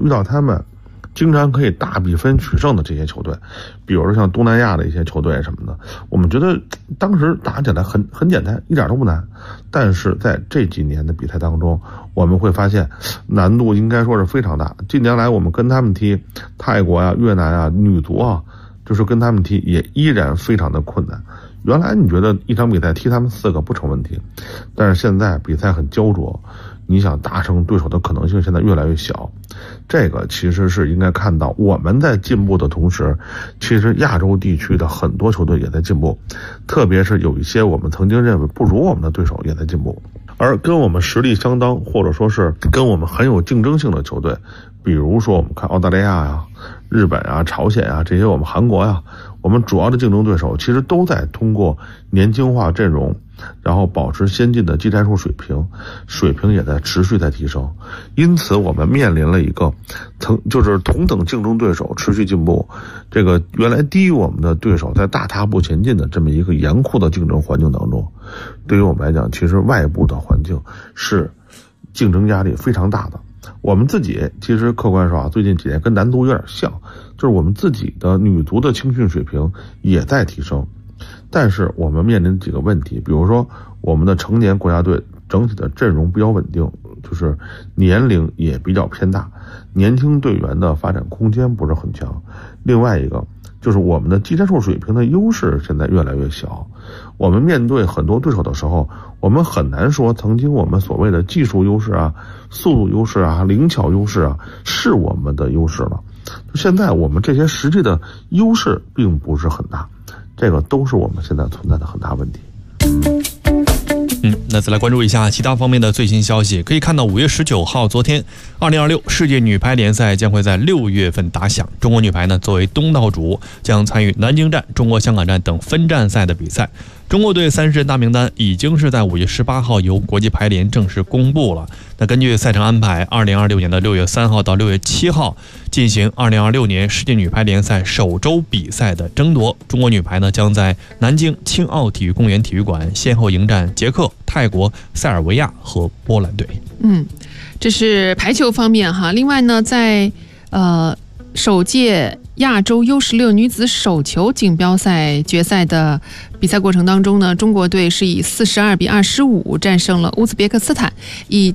遇到他们经常可以大比分取胜的这些球队，比如说像东南亚的一些球队什么的，我们觉得当时打起来很简单，一点都不难。但是在这几年的比赛当中，我们会发现难度应该说是非常大。近年来我们跟他们踢泰国啊、越南啊、女足啊，就是跟他们踢也依然非常的困难。原来你觉得一场比赛踢他们4个不成问题，但是现在比赛很焦灼，你想达成对手的可能性现在越来越小。这个其实是应该看到我们在进步的同时，其实亚洲地区的很多球队也在进步，特别是有一些我们曾经认为不如我们的对手也在进步。而跟我们实力相当或者说是跟我们很有竞争性的球队，比如说我们看澳大利亚呀、日本啊、朝鲜啊，这些我们韩国呀，我们主要的竞争对手其实都在通过年轻化阵容，然后保持先进的技战术水平也在持续在提升。因此我们面临了一个就是同等竞争对手持续进步，这个原来低于我们的对手在大踏步前进的这么一个严酷的竞争环境当中，对于我们来讲，其实外部的环境是竞争压力非常大的。我们自己其实客观说最近几年跟男足有点像，就是我们自己的女足的青训水平也在提升，但是我们面临几个问题，比如说我们的成年国家队整体的阵容比较稳定，就是年龄也比较偏大，年轻队员的发展空间不是很强。另外一个就是我们的技战术水平的优势现在越来越小，我们面对很多对手的时候，我们很难说曾经我们所谓的技术优势啊、速度优势啊、灵巧优势啊是我们的优势了。现在我们这些实际的优势并不是很大，这个都是我们现在存在的很大问题。 那再来关注一下其他方面的最新消息。可以看到5月19号，昨天2026世界女排联赛将会在6月份打响。中国女排呢，作为东道主，将参与南京站、中国香港站等分站赛的比赛。中国队30人大名单已经是在5月18号由国际排联正式公布了。那根据赛程安排，2026年的6月3号到6月7号进行2026年世界女排联赛首周比赛的争夺。中国女排呢，将在南京青奥体育公园体育馆先后迎战捷克、泰国、塞尔维亚和波兰队。 这是排球方面哈。另外呢，在首届亚洲 U16 女子手球锦标赛决赛的比赛过程当中呢，中国队是以42-25战胜了乌兹别克斯坦，以